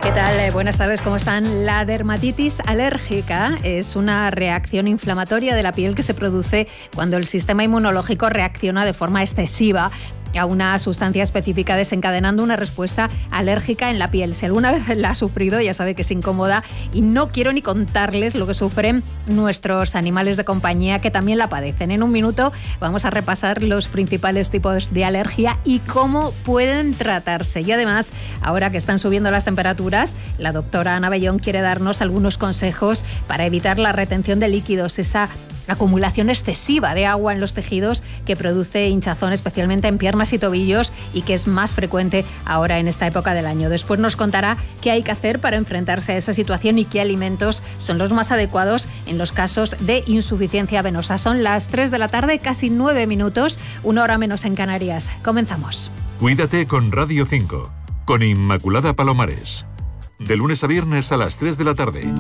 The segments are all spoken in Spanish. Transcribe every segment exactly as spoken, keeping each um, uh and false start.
¿Qué tal? Buenas tardes, ¿cómo están? La dermatitis alérgica es una reacción inflamatoria de la piel que se produce cuando el sistema inmunológico reacciona de forma excesiva a una sustancia específica, desencadenando una respuesta alérgica en la piel. Si alguna vez la ha sufrido, ya sabe que es incómoda, y no quiero ni contarles lo que sufren nuestros animales de compañía que también la padecen. En un minuto vamos a repasar los principales tipos de alergia y cómo pueden tratarse. Y además, ahora que están subiendo las temperaturas, la doctora Ana Bellón quiere darnos algunos consejos para evitar la retención de líquidos, esa acumulación excesiva de agua en los tejidos que produce hinchazón, especialmente en piernas y tobillos, y que es más frecuente ahora en esta época del año. Después nos contará qué hay que hacer para enfrentarse a esa situación y qué alimentos son los más adecuados en los casos de insuficiencia venosa. Son las tres de la tarde, casi nueve minutos, una hora menos en Canarias. Comenzamos. Cuídate con Radio cinco, con Inmaculada Palomares. De lunes a viernes a las tres de la tarde.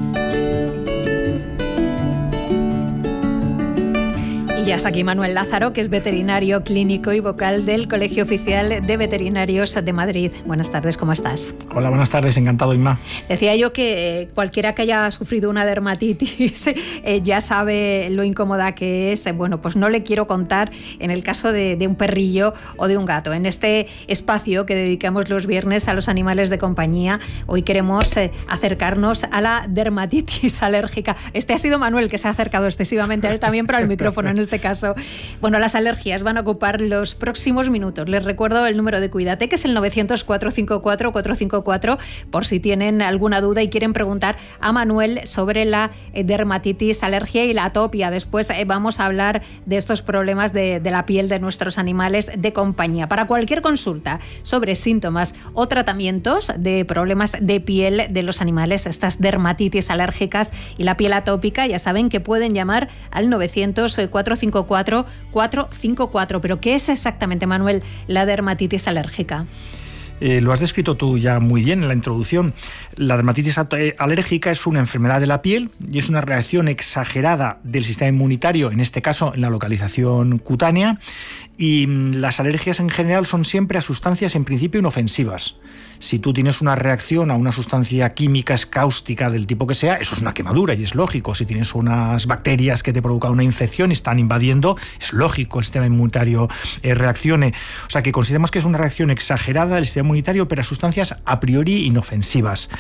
Y hasta aquí Manuel Lázaro, que es veterinario clínico y vocal del Colegio Oficial de Veterinarios de Madrid. Buenas tardes, ¿cómo estás? Hola, buenas tardes, encantado, Inma. Decía yo que eh, cualquiera que haya sufrido una dermatitis eh, ya sabe lo incómoda que es. Bueno, pues no le quiero contar en el caso de, de un perrillo o de un gato. En este espacio que dedicamos los viernes a los animales de compañía, hoy queremos eh, acercarnos a la dermatitis alérgica. Este ha sido Manuel, que se ha acercado excesivamente a él también, pero al micrófono en este caso. Bueno, las alergias van a ocupar los próximos minutos. Les recuerdo el número de Cuídate, que es el novecientos, cuatrocientos cincuenta y cuatro, cuatrocientos cincuenta y cuatro, por si tienen alguna duda y quieren preguntar a Manuel sobre la dermatitis, alergia y la atopia. Después eh, vamos a hablar de estos problemas de, de la piel de nuestros animales de compañía. Para cualquier consulta sobre síntomas o tratamientos de problemas de piel de los animales, estas dermatitis alérgicas y la piel atópica, ya saben que pueden llamar al novecientos, cuatrocientos cincuenta y cuatro, cuatrocientos cincuenta y cuatro. ¿Pero qué es exactamente, Manuel, la dermatitis alérgica? Eh, lo has descrito tú ya muy bien en la introducción. La dermatitis alérgica es una enfermedad de la piel y es una reacción exagerada del sistema inmunitario, en este caso en la localización cutánea, y las alergias en general son siempre a sustancias en principio inofensivas. Si tú tienes una reacción a una sustancia química cáustica del tipo que sea, eso es una quemadura y es lógico. Si tienes unas bacterias que te provocan una infección y están invadiendo, es lógico que el sistema inmunitario eh, reaccione. O sea que consideramos que es una reacción exagerada del sistema inmunitario, pero a sustancias a priori inofensivas.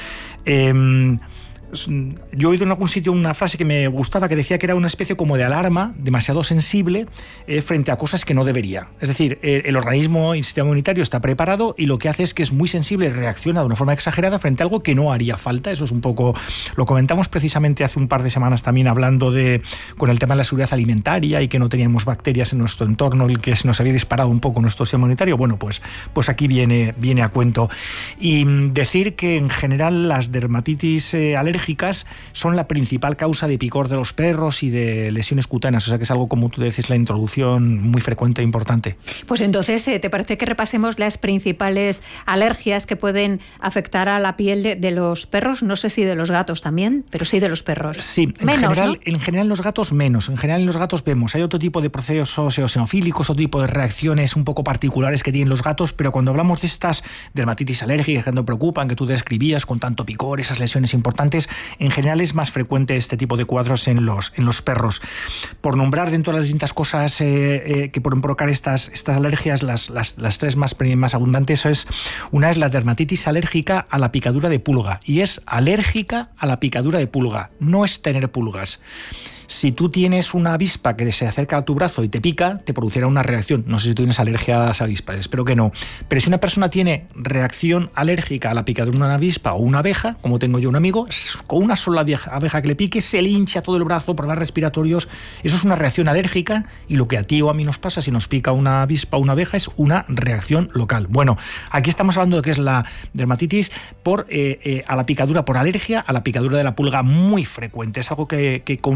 Eh, Yo he oído en algún sitio una frase que me gustaba, que decía que era una especie como de alarma demasiado sensible eh, frente a cosas que no debería. Es decir, eh, el organismo y el sistema inmunitario está preparado y lo que hace es que es muy sensible y reacciona de una forma exagerada frente a algo que no haría falta. Eso es un poco... Lo comentamos precisamente hace un par de semanas también, hablando de con el tema de la seguridad alimentaria y que no teníamos bacterias en nuestro entorno, el que se nos había disparado un poco nuestro sistema inmunitario. Bueno, pues, pues aquí viene, viene a cuento. Y decir que en general las dermatitis eh, alérgicas son la principal causa de picor de los perros y de lesiones cutáneas, o sea que es algo, como tú decís, la introducción muy frecuente e importante. Pues entonces, ¿te parece que repasemos las principales alergias que pueden afectar a la piel de, de los perros? No sé si de los gatos también, pero sí de los perros. Sí, en, menos, general, ¿no? En general los gatos menos. En general en los gatos vemos, hay otro tipo de procesos eosinofílicos, otro tipo de reacciones un poco particulares que tienen los gatos, pero cuando hablamos de estas dermatitis alérgicas que nos preocupan, que tú describías con tanto picor, esas lesiones importantes, en general es más frecuente este tipo de cuadros en los, en los perros. Por nombrar dentro de las distintas cosas eh, eh, que pueden provocar estas, estas alergias, las, las, las tres más, más abundantes, es, una es la dermatitis alérgica a la picadura de pulga, y es alérgica a la picadura de pulga, no es tener pulgas. Si tú tienes una avispa que se acerca a tu brazo y te pica, te producirá una reacción. No sé si tú tienes alergia a las avispas, espero que no. Pero si una persona tiene reacción alérgica a la picadura de una avispa o una abeja, como tengo yo un amigo, con una sola abeja que le pique, se le hincha todo el brazo, problemas respiratorios. Eso es una reacción alérgica, y lo que a ti o a mí nos pasa si nos pica una avispa o una abeja es una reacción local. Bueno, aquí estamos hablando de que es la dermatitis por, eh, eh, a la picadura, por alergia a la picadura de la pulga, muy frecuente. Es algo que, que con solo una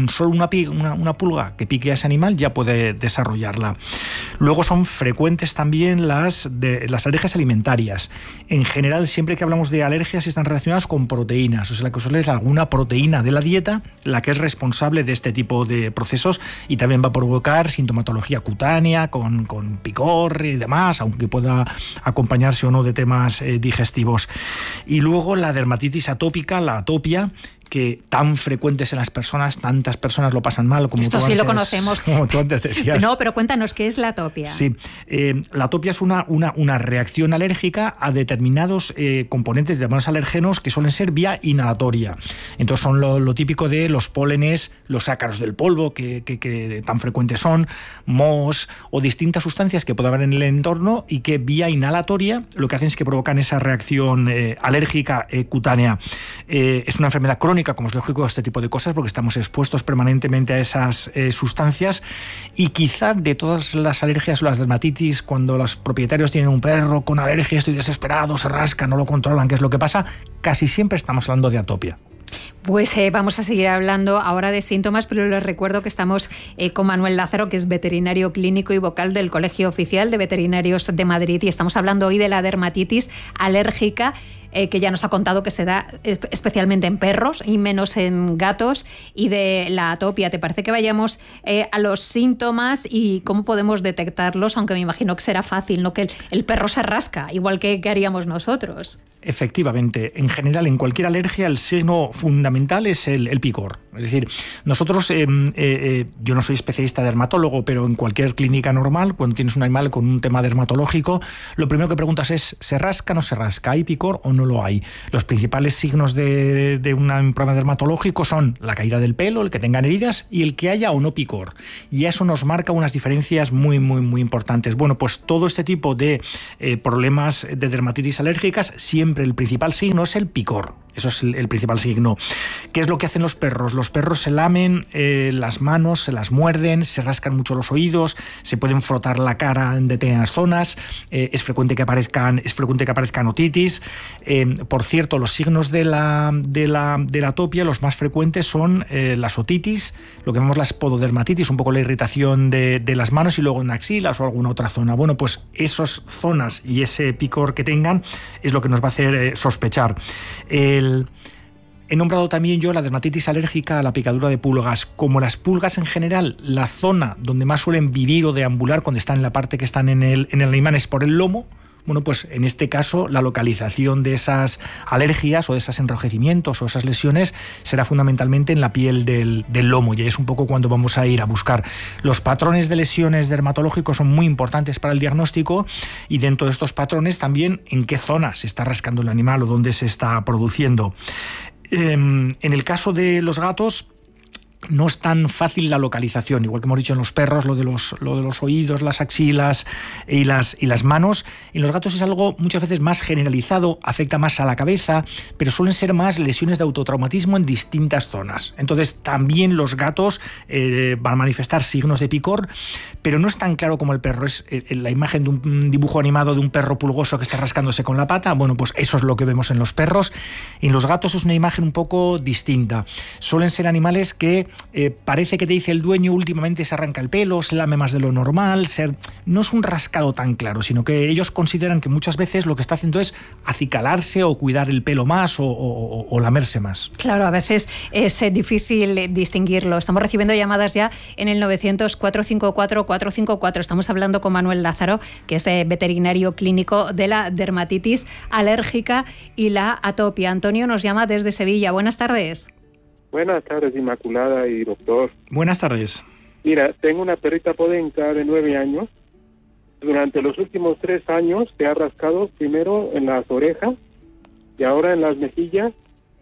una, una, una pulga que pique a ese animal ya puede desarrollarla. Luego son frecuentes también las, de, las alergias alimentarias. En general, siempre que hablamos de alergias están relacionadas con proteínas, o sea, que suele ser alguna proteína de la dieta la que es responsable de este tipo de procesos y también va a provocar sintomatología cutánea con, con picor y demás, aunque pueda acompañarse o no de temas eh, digestivos. Y luego la dermatitis atópica, la atopia, que tan frecuentes en las personas, tantas personas lo pasan mal. Como Esto tú sí antes, lo conocemos. Como tú antes decías. No, pero cuéntanos, ¿qué es la atopia? Sí, eh, la atopia es una, una, una reacción alérgica a determinados eh, componentes de llamados alergenos que suelen ser vía inhalatoria. Entonces son lo, lo típico de los pólenes, los ácaros del polvo, que, que, que tan frecuentes son, mohos o distintas sustancias que puede haber en el entorno y que vía inhalatoria lo que hacen es que provocan esa reacción eh, alérgica eh, cutánea. Eh, es una enfermedad crónica, como es lógico, este tipo de cosas, porque estamos expuestos permanentemente a esas eh, sustancias, y quizá de todas las alergias o las dermatitis, cuando los propietarios tienen un perro con alergia, estoy desesperado, se rasca, no lo controlan, ¿qué es lo que pasa? Casi siempre estamos hablando de atopia. Pues eh, vamos a seguir hablando ahora de síntomas, pero les recuerdo que estamos eh, con Manuel Lázaro, que es veterinario clínico y vocal del Colegio Oficial de Veterinarios de Madrid, y estamos hablando hoy de la dermatitis alérgica, eh, que ya nos ha contado que se da especialmente en perros y menos en gatos, y de la atopia. ¿Te parece que vayamos eh, a los síntomas y cómo podemos detectarlos? Aunque me imagino que será fácil, ¿no? Que el, el perro se rasca, igual que, que haríamos nosotros. Efectivamente, en general, en cualquier alergia, el signo fundamental es el, el picor. Es decir, nosotros, eh, eh, yo no soy especialista dermatólogo, pero en cualquier clínica normal, cuando tienes un animal con un tema dermatológico, lo primero que preguntas es, ¿se rasca o no se rasca? ¿Hay picor o no lo hay? Los principales signos de, de un problema dermatológico son la caída del pelo, el que tengan heridas y el que haya o no picor. Y eso nos marca unas diferencias muy, muy, muy importantes. Bueno, pues todo este tipo de eh, problemas de dermatitis alérgicas siempre el principal signo es el picor. Eso es el, el principal signo. ¿Qué es lo que hacen los perros? Los perros se lamen eh, las manos, se las muerden, se rascan mucho los oídos, se pueden frotar la cara en determinadas zonas, eh, es frecuente que aparezcan, es frecuente que aparezcan otitis. Eh, por cierto, los signos de la, de la, de la atopia, los más frecuentes son eh, las otitis, lo que llamamos la espododermatitis, un poco la irritación de, de las manos, y luego en axilas o alguna otra zona. Bueno, pues esas zonas y ese picor que tengan es lo que nos va a hacer eh, sospechar. El He nombrado también yo la dermatitis alérgica a la picadura de pulgas. Como las pulgas en general, la zona donde más suelen vivir o deambular cuando están en la parte que están en el, en el animal es por el lomo. Bueno, pues en este caso la localización de esas alergias o de esos enrojecimientos o esas lesiones será fundamentalmente en la piel del, del lomo, y ahí es un poco cuando vamos a ir a buscar. Los patrones de lesiones dermatológicos son muy importantes para el diagnóstico, y dentro de estos patrones también en qué zona se está rascando el animal o dónde se está produciendo. Eh, en el caso de los gatos, no es tan fácil la localización, igual que hemos dicho en los perros, lo de los, lo de los oídos, las axilas y las, y las manos. En los gatos es algo muchas veces más generalizado, afecta más a la cabeza, pero suelen ser más lesiones de autotraumatismo en distintas zonas. Entonces también los gatos eh, van a manifestar signos de picor, pero no es tan claro como el perro. Es eh, la imagen de un dibujo animado de un perro pulgoso que está rascándose con la pata. Bueno, pues eso es lo que vemos en los perros. En los gatos es una imagen un poco distinta. Suelen ser animales que Eh, parece que te dice el dueño, últimamente se arranca el pelo, se lame más de lo normal, ser, no es un rascado tan claro, sino que ellos consideran que muchas veces lo que está haciendo es acicalarse o cuidar el pelo más o, o, o lamerse más. Claro, a veces es difícil distinguirlo. Estamos recibiendo llamadas ya en el novecientos, cuatrocientos cincuenta y cuatro, cuatrocientos cincuenta y cuatro. Estamos hablando con Manuel Lázaro, que es veterinario clínico de la dermatitis alérgica y la atopia. Antonio nos llama desde Sevilla. Buenas tardes. Buenas tardes, Inmaculada y doctor. Buenas tardes. Mira, tengo una perrita podenca de nueve años. Durante los últimos tres años se ha rascado primero en las orejas y ahora en las mejillas,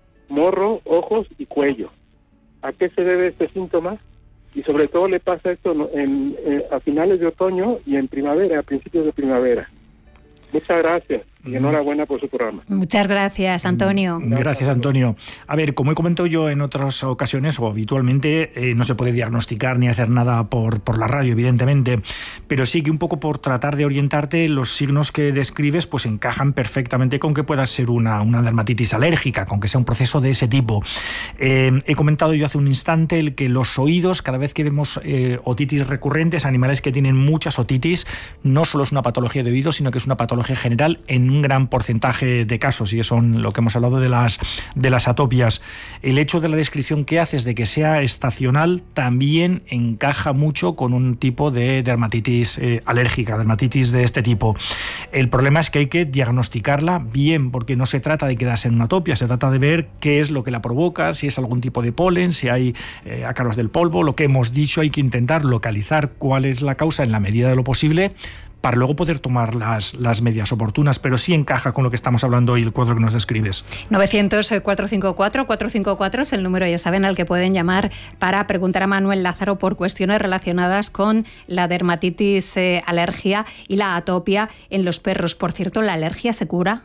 morro, ojos y cuello. ¿A qué se debe este síntoma? Y sobre todo le pasa esto en, en, a finales de otoño y en primavera, a principios de primavera. Muchas gracias. Y enhorabuena por su programa. Muchas gracias, Antonio. Gracias, Antonio. A ver, como he comentado yo en otras ocasiones o habitualmente, eh, no se puede diagnosticar ni hacer nada por, por la radio, evidentemente, pero sí que un poco por tratar de orientarte, los signos que describes pues encajan perfectamente con que pueda ser una, una dermatitis alérgica, con que sea un proceso de ese tipo. Eh, he comentado yo hace un instante el que los oídos, cada vez que vemos eh, otitis recurrentes, animales que tienen muchas otitis, no solo es una patología de oído, sino que es una patología general en un gran porcentaje de casos, y son lo que hemos hablado de las, de las atopias. El hecho de la descripción que haces de que sea estacional también encaja mucho con un tipo de dermatitis eh, alérgica, dermatitis de este tipo. El problema es que hay que diagnosticarla bien, porque no se trata de quedarse en una atopia, se trata de ver qué es lo que la provoca, si es algún tipo de polen, si hay eh, ácaros del polvo, lo que hemos dicho, hay que intentar localizar cuál es la causa en la medida de lo posible, para luego poder tomar las, las medidas oportunas, pero sí encaja con lo que estamos hablando hoy, el cuadro que nos describes. novecientos, cuatrocientos cincuenta y cuatro, cuatrocientos cincuenta y cuatro es el número, ya saben, al que pueden llamar para preguntar a Manuel Lázaro por cuestiones relacionadas con la dermatitis eh, alergia y la atopia en los perros. Por cierto, ¿la alergia se cura?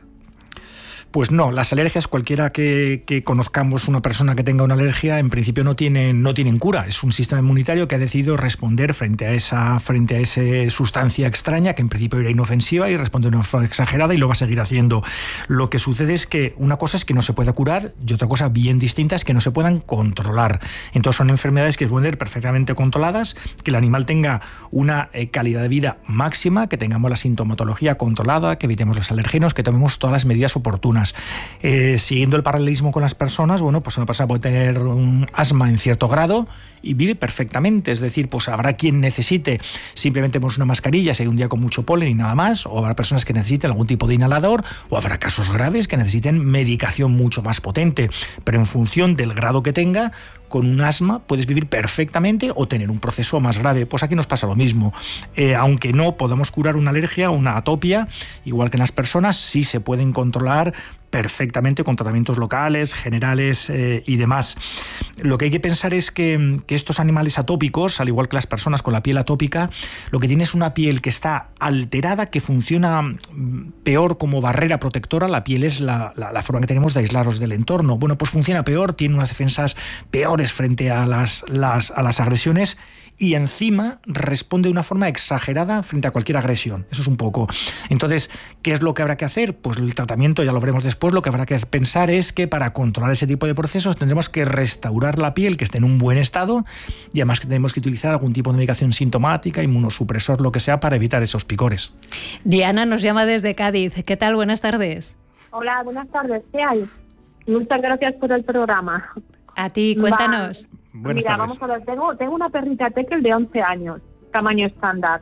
Pues no, las alergias, cualquiera que, que conozcamos una persona que tenga una alergia, en principio no tienen, no tienen cura. Es un sistema inmunitario que ha decidido responder frente a esa, frente a esa sustancia extraña, que en principio era inofensiva, y responde de una forma exagerada y lo va a seguir haciendo. Lo que sucede es que una cosa es que no se pueda curar y otra cosa bien distinta es que no se puedan controlar. Entonces son enfermedades que pueden ser perfectamente controladas, que el animal tenga una eh, calidad de vida máxima, que tengamos la sintomatología controlada, que evitemos los alergenos, que tomemos todas las medidas oportunas. Eh, siguiendo el paralelismo con las personas, bueno, pues una persona puede tener un asma en cierto grado y vive perfectamente, es decir, pues habrá quien necesite simplemente pues, una mascarilla si hay un día con mucho polen y nada más, o habrá personas que necesiten algún tipo de inhalador, o habrá casos graves que necesiten medicación mucho más potente, pero en función del grado que tenga, con un asma puedes vivir perfectamente o tener un proceso más grave. Pues aquí nos pasa lo mismo. Eh, aunque no podamos curar una alergia o una atopia, igual que en las personas, sí se pueden controlar perfectamente con tratamientos locales, generales eh, y demás. Lo que hay que pensar es que, que estos animales atópicos, al igual que las personas con la piel atópica, lo que tiene es una piel que está alterada, que funciona peor como barrera protectora. La piel es la, la, la forma que tenemos de aislarnos del entorno. Bueno, pues funciona peor, tiene unas defensas peores frente a las, las, a las agresiones, y encima responde de una forma exagerada frente a cualquier agresión. Eso es un poco. Entonces, ¿qué es lo que habrá que hacer? Pues el tratamiento, ya lo veremos después, lo que habrá que pensar es que para controlar ese tipo de procesos tendremos que restaurar la piel, que esté en un buen estado, y además que tenemos que utilizar algún tipo de medicación sintomática, inmunosupresor, lo que sea, para evitar esos picores. Diana nos llama desde Cádiz. ¿Qué tal? Buenas tardes. Hola, buenas tardes. ¿Qué hay? Muchas gracias por el programa. A ti, cuéntanos. Va. Buenas Mira, tardes. Vamos a ver, tengo, tengo una perrita Tekel de once años, tamaño estándar.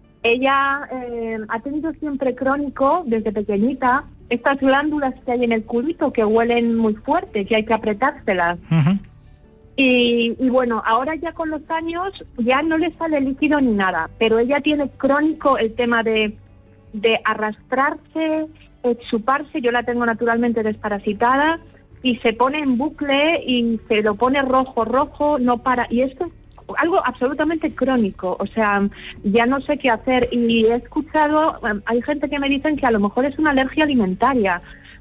Ella eh, ha tenido siempre crónico, desde pequeñita, estas glándulas que hay en el culito que huelen muy fuerte, que hay que apretárselas. Uh-huh. Y, y bueno, ahora ya con los años ya no le sale líquido ni nada, pero ella tiene crónico el tema de, de arrastrarse, chuparse. Yo la tengo naturalmente desparasitada, y se pone en bucle y se lo pone rojo, rojo, no para. Y esto es algo absolutamente crónico, o sea, ya no sé qué hacer. Y he escuchado, hay gente que me dicen que a lo mejor es una alergia alimentaria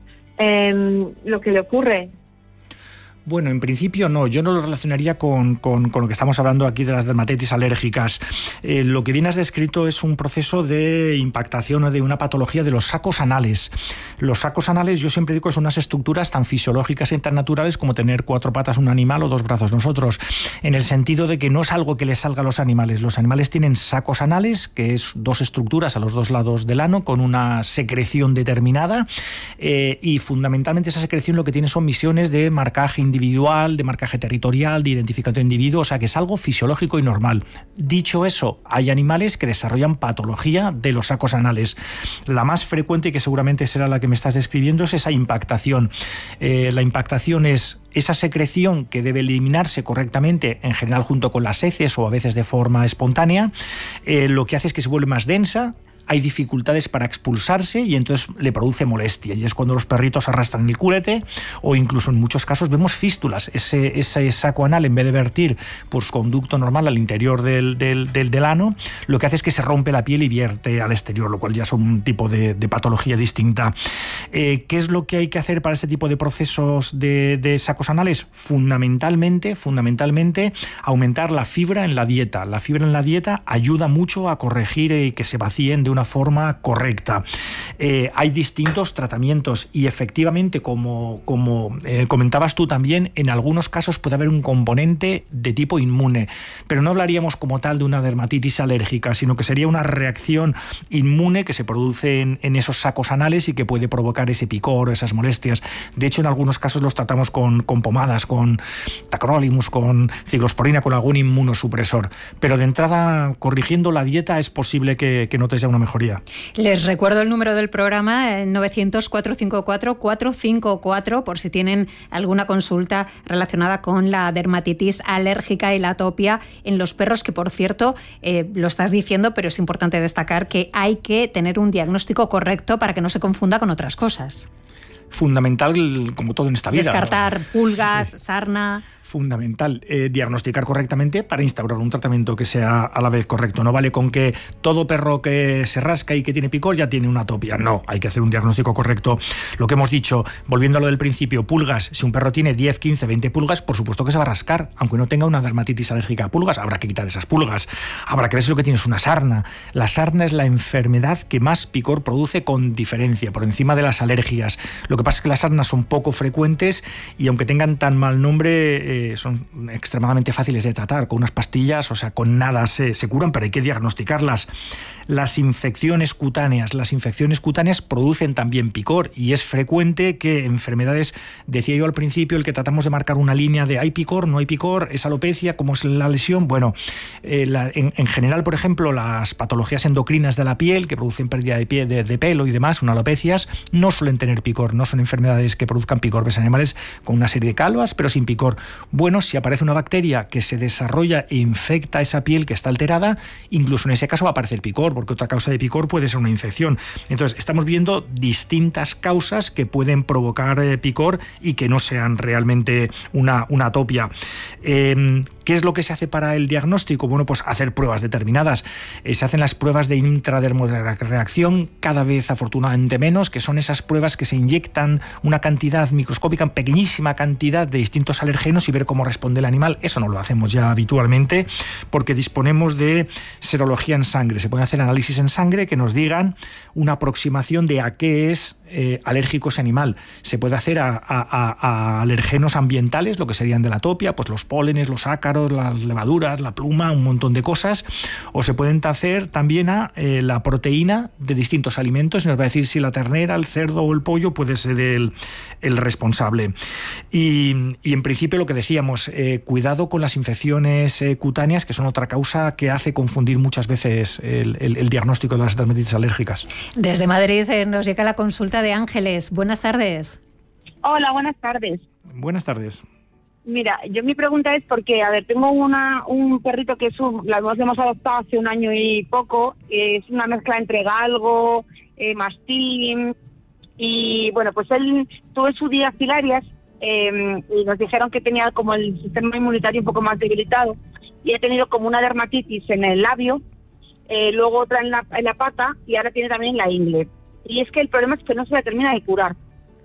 eh, lo que le ocurre. Bueno, en principio no, yo no lo relacionaría con, con, con lo que estamos hablando aquí de las dermatitis alérgicas. Eh, lo que bien has descrito es un proceso de impactación o de una patología de los sacos anales. Los sacos anales, yo siempre digo que son unas estructuras tan fisiológicas y tan naturales como tener cuatro patas un animal o dos brazos nosotros, en el sentido de que no es algo que les salga a los animales. Los animales tienen sacos anales, que es dos estructuras a los dos lados del ano con una secreción determinada, eh, y fundamentalmente esa secreción lo que tiene son misiones de marcaje individual, de marcaje territorial, de identificación de individuo, o sea que es algo fisiológico y normal. Dicho eso, hay animales que desarrollan patología de los sacos anales. La más frecuente, y que seguramente será la que me estás describiendo, es esa impactación. Eh, la impactación es esa secreción que debe eliminarse correctamente, en general junto con las heces o a veces de forma espontánea. Eh, lo que hace es que se vuelve más densa, hay dificultades para expulsarse y entonces le produce molestia. Y es cuando los perritos arrastran el culete, o incluso en muchos casos vemos fístulas. Ese, ese saco anal, en vez de vertir por su conducto normal al interior del, del, del, del ano, lo que hace es que se rompe la piel y vierte al exterior, lo cual ya es un tipo de, de patología distinta. Eh, ¿Qué es lo que hay que hacer para este tipo de procesos de, de sacos anales? Fundamentalmente, fundamentalmente, aumentar la fibra en la dieta. La fibra en la dieta ayuda mucho a corregir y eh, que se vacíen de una forma correcta. Eh, hay distintos tratamientos y efectivamente, como, como eh, comentabas tú también, en algunos casos puede haber un componente de tipo inmune, pero no hablaríamos como tal de una dermatitis alérgica, sino que sería una reacción inmune que se produce en, en esos sacos anales y que puede provocar ese picor o esas molestias. De hecho, en algunos casos los tratamos con, con pomadas, con tacrolimus, con ciclosporina, con algún inmunosupresor, pero de entrada, corrigiendo la dieta, es posible que, que notes ya una mejoría. Les recuerdo el número del programa, novecientos, cuatrocientos cincuenta y cuatro, cuatrocientos cincuenta y cuatro, por si tienen alguna consulta relacionada con la dermatitis alérgica y la atopia en los perros, que por cierto, eh, lo estás diciendo, pero es importante destacar que hay que tener un diagnóstico correcto para que no se confunda con otras cosas. Fundamental, como todo en esta vida. Descartar pulgas, sí. sarna... Fundamental, eh, diagnosticar correctamente para instaurar un tratamiento que sea a la vez correcto. No vale con que todo perro que se rasca y que tiene picor ya tiene una atopia. No, hay que hacer un diagnóstico correcto. Lo que hemos dicho, volviendo a lo del principio, pulgas. Si un perro tiene diez, quince, veinte pulgas, por supuesto que se va a rascar, aunque no tenga una dermatitis alérgica a pulgas. Habrá que quitar esas pulgas. Habrá que ver si lo que tiene es una sarna. La sarna es la enfermedad que más picor produce con diferencia, por encima de las alergias. Lo que pasa es que las sarnas son poco frecuentes y aunque tengan tan mal nombre, eh, son extremadamente fáciles de tratar. Con unas pastillas, o sea, con nada se, se curan, pero hay que diagnosticarlas. Las infecciones cutáneas. Las infecciones cutáneas producen también picor y es frecuente que enfermedades, decía yo al principio, el que tratamos de marcar una línea de hay picor, no hay picor, es alopecia, ¿cómo es la lesión? Bueno, eh, la, en, en general, por ejemplo, las patologías endocrinas de la piel que producen pérdida de, pie, de, de pelo y demás, una alopecias, no suelen tener picor, no son enfermedades que produzcan picor. Ves animales con una serie de calvas, pero sin picor. Bueno, si aparece una bacteria que se desarrolla e infecta esa piel que está alterada, incluso en ese caso va a aparecer picor, porque otra causa de picor puede ser una infección. Entonces, estamos viendo distintas causas que pueden provocar eh, picor y que no sean realmente una, una atopia. Eh, ¿Qué es lo que se hace para el diagnóstico? Bueno, pues hacer pruebas determinadas. Eh, se hacen las pruebas de intradermoreacción, cada vez afortunadamente menos, que son esas pruebas que se inyectan una cantidad microscópica, pequeñísima cantidad de distintos alergenos y ver cómo responde el animal. Eso no lo hacemos ya habitualmente porque disponemos de serología en sangre. Se pueden hacer análisis en sangre que nos digan una aproximación de a qué es eh, alérgico ese animal. Se puede hacer a, a, a alergenos ambientales, lo que serían de la atopia, pues los pólenes, los ácaros, las levaduras, la pluma, un montón de cosas. O se pueden hacer también a eh, la proteína de distintos alimentos y nos va a decir si la ternera, el cerdo o el pollo puede ser el, el responsable. Y, y en principio lo que decíamos, eh, cuidado con las infecciones eh, cutáneas, que son otra causa que hace confundir muchas veces el, el, el diagnóstico de las dermatitis alérgicas. Desde Madrid eh, nos llega la consulta de Ángeles. Buenas tardes. Hola, buenas tardes. Buenas tardes. Mira, yo mi pregunta es porque, a ver, tengo una un perrito que es un, la hemos, hemos adoptado hace un año y poco, es una mezcla entre galgo, eh, mastín, y bueno, pues él tuvo sus días filarias eh, y nos dijeron que tenía como el sistema inmunitario un poco más debilitado y ha tenido como una dermatitis en el labio, eh, luego otra en la, en la pata y ahora tiene también la ingle. Y es que el problema es que no se la termina de curar.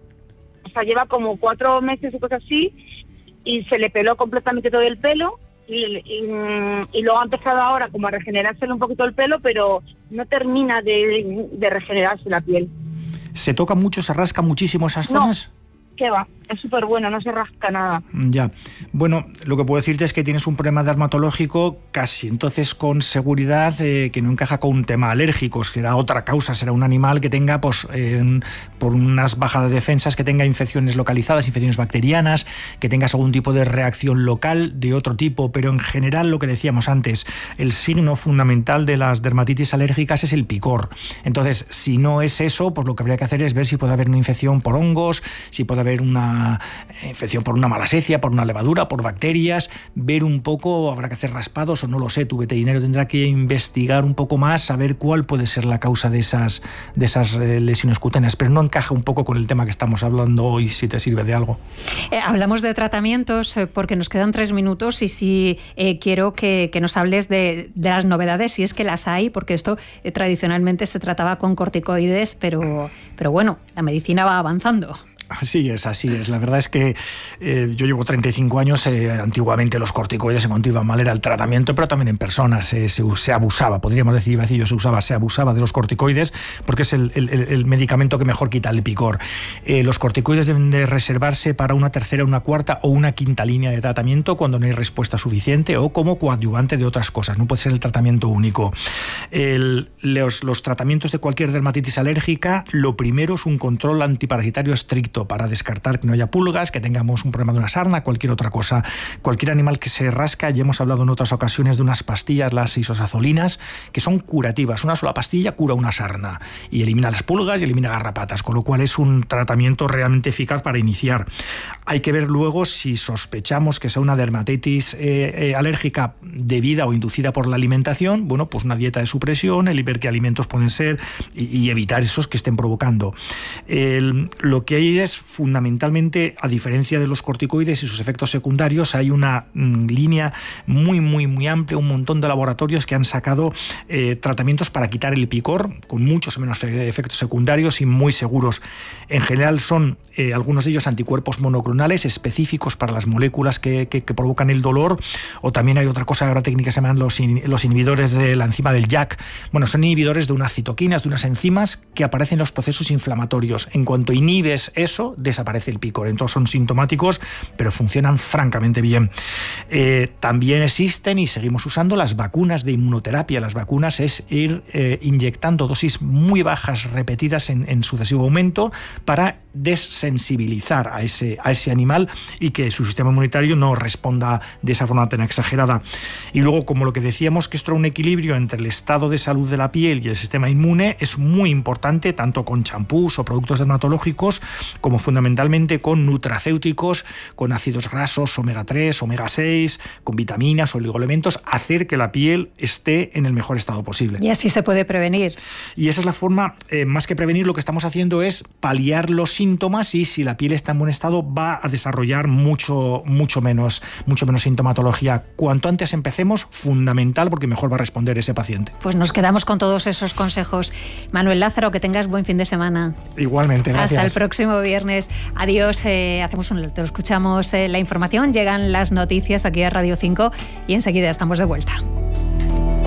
O sea, lleva como cuatro meses o cosas así y se le peló completamente todo el pelo y, y, y luego ha empezado ahora como a regenerársele un poquito el pelo, pero no termina de, de regenerarse la piel. ¿Se toca mucho, se rasca muchísimo esas zonas? No. ¿Qué va? Es súper bueno, no se rasca nada. Ya. Bueno, lo que puedo decirte es que tienes un problema dermatológico casi, entonces con seguridad eh, que no encaja con un tema alérgico, será otra causa, será un animal que tenga, pues, eh, por unas bajas defensas, que tenga infecciones localizadas, infecciones bacterianas, que tengas algún tipo de reacción local de otro tipo, pero en general lo que decíamos antes, el signo fundamental de las dermatitis alérgicas es el picor. Entonces, si no es eso, pues lo que habría que hacer es ver si puede haber una infección por hongos, si puede haber haber una infección por una malasesia, por una levadura, por bacterias, ver un poco, habrá que hacer raspados o no lo sé, tu veterinario tendrá que investigar un poco más, saber cuál puede ser la causa de esas, de esas eh, lesiones cutáneas, pero no encaja un poco con el tema que estamos hablando hoy, si te sirve de algo. Eh, hablamos de tratamientos eh, porque nos quedan tres minutos y sí eh, quiero que, que nos hables de, de las novedades, si es que las hay, porque esto eh, tradicionalmente se trataba con corticoides, pero, pero bueno, la medicina va avanzando. Así es, así es. La verdad es que eh, yo llevo treinta y cinco años, eh, antiguamente los corticoides en cuanto iban mal era el tratamiento, pero también en personas eh, se, se abusaba, podríamos decir, iba a decir yo, se usaba, se abusaba de los corticoides porque es el, el, el medicamento que mejor quita el picor. Eh, los corticoides deben de reservarse para una tercera, una cuarta o una quinta línea de tratamiento cuando no hay respuesta suficiente o como coadyuvante de otras cosas, no puede ser el tratamiento único. El, los, los tratamientos de cualquier dermatitis alérgica, lo primero es un control antiparasitario estricto para descartar que no haya pulgas, que tengamos un problema de una sarna, cualquier otra cosa. Cualquier animal que se rasca, ya hemos hablado en otras ocasiones de unas pastillas, las isosazolinas, que son curativas. Una sola pastilla cura una sarna y elimina las pulgas y elimina garrapatas, con lo cual es un tratamiento realmente eficaz para iniciar. Hay que ver luego si sospechamos que sea una dermatitis eh, eh, alérgica debida o inducida por la alimentación, bueno, pues una dieta de supresión, el ver qué alimentos pueden ser y, y evitar esos que estén provocando. El, lo que hay es fundamentalmente, a diferencia de los corticoides y sus efectos secundarios, hay una mm, línea muy, muy, muy amplia, un montón de laboratorios que han sacado eh, tratamientos para quitar el picor, con muchos o menos efectos secundarios y muy seguros. En general son eh, algunos de ellos anticuerpos monoclonales específicos para las moléculas que, que, que provocan el dolor, o también hay otra cosa, ahora técnica, que se llaman los, in, los inhibidores de la enzima del J A K. Bueno, son inhibidores de unas citoquinas, de unas enzimas que aparecen en los procesos inflamatorios. En cuanto inhibes eso, desaparece el picor. Entonces son sintomáticos, pero funcionan francamente bien. Eh, también existen y seguimos usando las vacunas de inmunoterapia. Las vacunas es ir eh, inyectando dosis muy bajas repetidas en, en sucesivo aumento para desensibilizar a ese, a ese animal y que su sistema inmunitario no responda de esa forma tan exagerada. Y luego, como lo que decíamos, que esto es un equilibrio entre el estado de salud de la piel y el sistema inmune, es muy importante, tanto con champús o productos dermatológicos como fundamentalmente con nutracéuticos, con ácidos grasos, omega tres, omega seis, con vitaminas, oligoelementos, hacer que la piel esté en el mejor estado posible. Y así se puede prevenir. Y esa es la forma, eh, más que prevenir, lo que estamos haciendo es paliar los síntomas, y si la piel está en buen estado va a desarrollar mucho, mucho menos, mucho menos sintomatología. Cuanto antes empecemos, fundamental, porque mejor va a responder ese paciente. Pues nos quedamos con todos esos consejos. Manuel Lázaro, que tengas buen fin de semana. Igualmente, gracias. Hasta el próximo viernes. Adiós, eh, hacemos un alto, escuchamos eh, la información, llegan las noticias aquí a Radio cinco y enseguida estamos de vuelta.